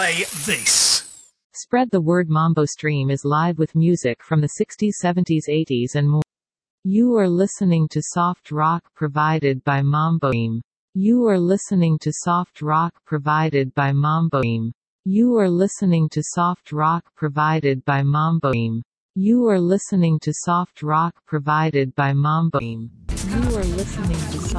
play this. Spread the word. Mambo Stream is live with music from the 60s, 70s, 80s and more. You are listening to soft rock provided by Mambo Stream. You are listening to soft rock provided by Mambo Stream. You are listening to soft rock provided by Mambo Stream. You are listening to soft rock provided by Mambo Stream. You are listening to